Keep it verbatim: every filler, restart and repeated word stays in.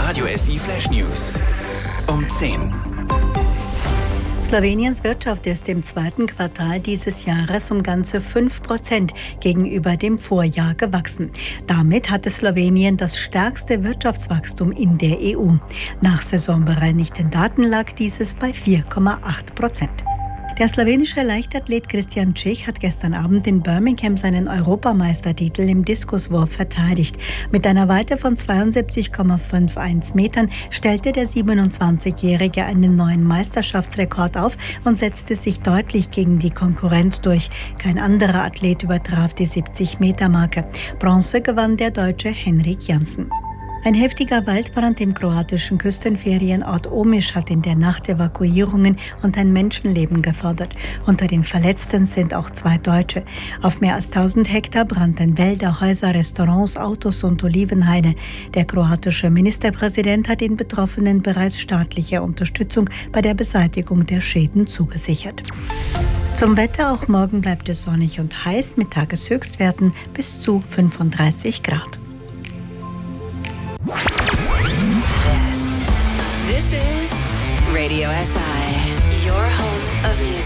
Radio S I Flash News um zehn. Sloweniens Wirtschaft ist im zweiten Quartal dieses Jahres um ganze fünf Prozent gegenüber dem Vorjahr gewachsen. Damit hatte Slowenien das stärkste Wirtschaftswachstum in der E U. Nach saisonbereinigten Daten lag dieses bei vier Komma acht Prozent. Der slowenische Leichtathlet Christian Čich hat gestern Abend in Birmingham seinen Europameistertitel im Diskuswurf verteidigt. Mit einer Weite von zweiundsiebzig Komma einundfünfzig Metern stellte der siebenundzwanzigjährige einen neuen Meisterschaftsrekord auf und setzte sich deutlich gegen die Konkurrenz durch. Kein anderer Athlet übertraf die siebzig-Meter-Marke. Bronze gewann der Deutsche Henrik Jansen. Ein heftiger Waldbrand im kroatischen Küstenferienort Omiš hat in der Nacht Evakuierungen und ein Menschenleben gefordert. Unter den Verletzten sind auch zwei Deutsche. Auf mehr als tausend Hektar brannten Wälder, Häuser, Restaurants, Autos und Olivenhaine. Der kroatische Ministerpräsident hat den Betroffenen bereits staatliche Unterstützung bei der Beseitigung der Schäden zugesichert. Zum Wetter: Auch morgen bleibt es sonnig und heiß mit Tageshöchstwerten bis zu fünfunddreißig Grad. This is Radio S I, your home of music.